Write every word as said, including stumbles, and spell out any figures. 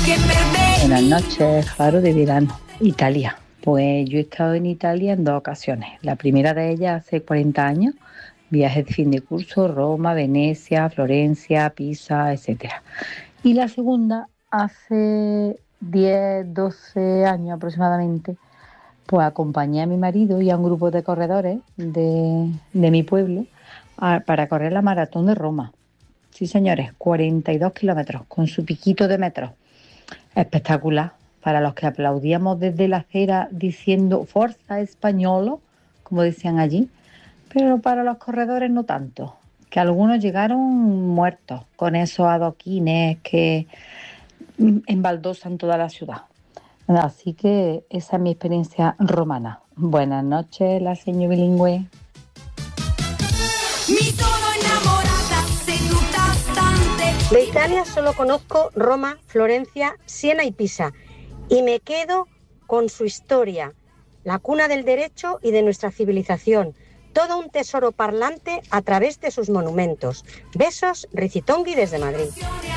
Buenas noches, Faro de Verano, Italia. Pues yo he estado en Italia en dos ocasiones. La primera de ellas hace cuarenta años, viaje de fin de curso, Roma, Venecia, Florencia, Pisa, etcétera. Y la segunda hace diez, doce años aproximadamente, pues acompañé a mi marido y a un grupo de corredores de, de mi pueblo a, para correr la maratón de Roma. Sí, señores, cuarenta y dos kilómetros con su piquito de metros. Espectacular. Para los que aplaudíamos desde la acera diciendo Forza Españolo, como decían allí, pero para los corredores no tanto, que algunos llegaron muertos con esos adoquines que embaldosan toda la ciudad. Así que esa es mi experiencia romana. Buenas noches, la señora bilingüe. De Italia solo conozco Roma, Florencia, Siena y Pisa. Y me quedo con su historia, la cuna del derecho y de nuestra civilización. Todo un tesoro parlante a través de sus monumentos. Besos, Ricitongui desde Madrid.